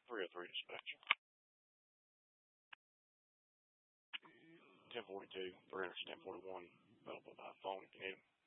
303 dispatch. 1042, 31041, available by phone if you need 'em.